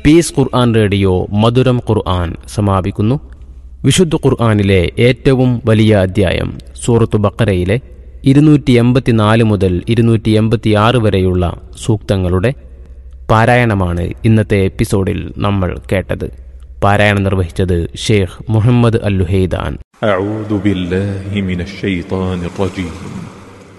Piece ഖുർആൻ radio മധുരം ഖുർആൻ സമാപിക്കുന്നു. വിശുദ്ധ ഖുർആനിലെ ഏറ്റവും വലിയ അധ്യായം സൂറത്തു ബഖറയിലെ 284 മുതൽ 286 വരെയുള്ള സൂക്തങ്ങളുടെ പാരായണമാണ് ഇന്നത്തെ എപ്പിസോഡിൽ നമ്മൾ കേട്ടത്. പാരായണം നിർവഹിച്ചത് ഷെയ്ഖ് മുഹമ്മദ് അൽ ലുഹൈദാൻ. അഊദു ബില്ലാഹി മിനശ് ശൈത്വാനിർ റജീം.